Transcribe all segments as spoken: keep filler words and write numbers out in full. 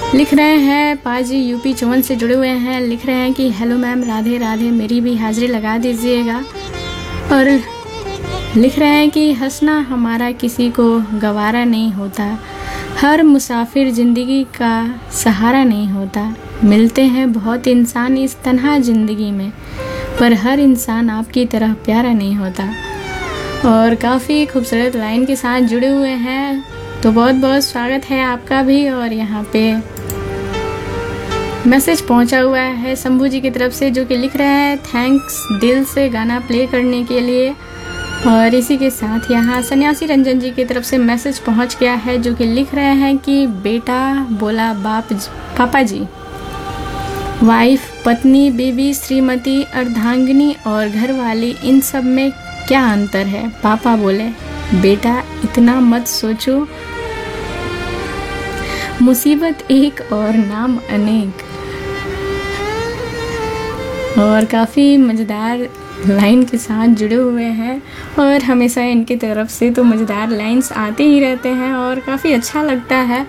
लिख रहे हैं पाजी यूपी चौवन से जुड़े हुए हैं। लिख रहे हैं कि हेलो मैम, राधे राधे, मेरी भी हाजिरी लगा दीजिएगा। और लिख रहे हैं कि हंसना हमारा किसी को गवारा नहीं होता, हर मुसाफिर ज़िंदगी का सहारा नहीं होता। मिलते हैं बहुत इंसान इस तन्हा ज़िंदगी में, पर हर इंसान आपकी तरह प्यारा नहीं होता। और काफ़ी खूबसूरत लाइन के साथ जुड़े हुए हैं, तो बहुत बहुत स्वागत है आपका भी। और यहाँ पे मैसेज पहुँचा हुआ है शंभू जी की तरफ से, जो कि लिख रहे हैं थैंक्स दिल से गाना प्ले करने के लिए। और इसी के साथ यहाँ सन्यासी रंजन जी की तरफ से मैसेज पहुँच गया है, जो कि लिख रहे हैं कि बेटा बोला बाप पापा जी, वाइफ, पत्नी, बीवी, श्रीमती, अर्धांगिनी और घरवाली, इन सब में क्या अंतर है? पापा बोले बेटा इतना मत सोचो, मुसीबत एक और नाम अनेक। और काफ़ी मज़ेदार लाइन के साथ जुड़े हुए हैं, और हमेशा इनकी तरफ से तो मज़ेदार लाइंस आते ही रहते हैं और काफ़ी अच्छा लगता है।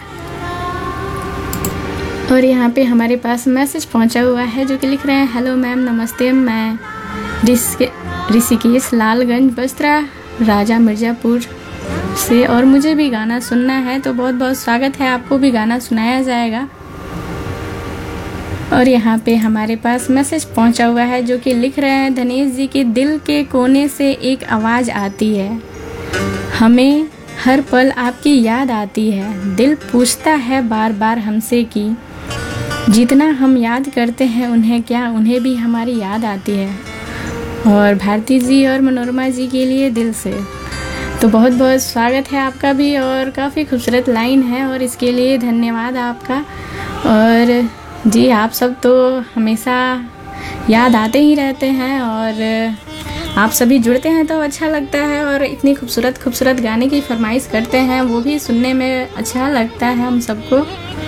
और यहाँ पे हमारे पास मैसेज पहुँचा हुआ है, जो कि लिख रहे हैं हेलो मैम, नमस्ते, मैं ऋषिकेश लालगंज बस्त्रा राजा मिर्ज़ापुर से, और मुझे भी गाना सुनना है, तो बहुत बहुत स्वागत है, आपको भी गाना सुनाया जाएगा। और यहाँ पे हमारे पास मैसेज पहुँचा हुआ है, जो कि लिख रहे हैं धनेश जी की दिल के कोने से एक आवाज़ आती है, हमें हर पल आपकी याद आती है, दिल पूछता है बार बार हमसे कि जितना हम याद करते हैं उन्हें, क्या उन्हें भी हमारी याद आती है। और भारती जी और मनोरमा जी के लिए दिल से तो बहुत बहुत स्वागत है आपका भी, और काफ़ी खूबसूरत लाइन है, और इसके लिए धन्यवाद आपका। और जी आप सब तो हमेशा याद आते ही रहते हैं, और आप सभी जुड़ते हैं तो अच्छा लगता है, और इतनी खूबसूरत खूबसूरत गाने की फरमाइश करते हैं, वो भी सुनने में अच्छा लगता है हम सबको।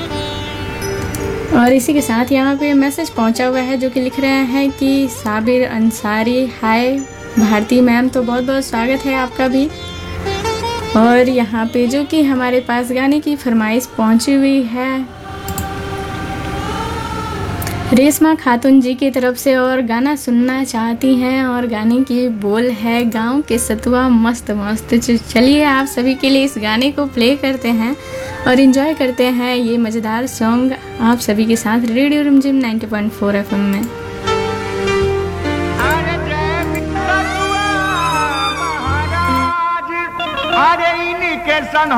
और इसी के साथ यहाँ पे मैसेज पहुँचा हुआ है, जो कि लिख रहे हैं कि साबिर अंसारी, हाय भारती मैम, तो बहुत बहुत स्वागत है आपका भी। और यहाँ पे जो कि हमारे पास गाने की फरमाइश पहुँची हुई है रेशमा खातून जी की तरफ से, और गाना सुनना चाहती हैं, और गाने की बोल है गांव के सतुआ मस्त मस्त। चलिए आप सभी के लिए इस गाने को प्ले करते हैं और एंजॉय करते हैं ये मज़ेदार सॉन्ग आप सभी के साथ रेडियो रिमझिम नाइंटी पॉइंट फोर एफएम में। अरे इनके सन